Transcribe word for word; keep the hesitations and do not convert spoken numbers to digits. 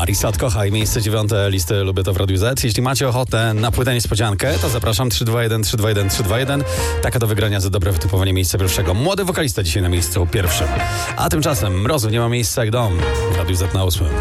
Marisat kocha i miejsce dziewiąte listy Lubię to w Radiu Z. Jeśli macie ochotę na płytę niespodziankę, to zapraszam trzy dwa jeden trzy dwa jeden trzy dwa jeden. Taka do wygrania za dobre wytypowanie miejsca pierwszego. Młody wokalista dzisiaj na miejscu pierwszym. A tymczasem Mrozu nie ma miejsca jak dom. W Radiu Z na ósmym.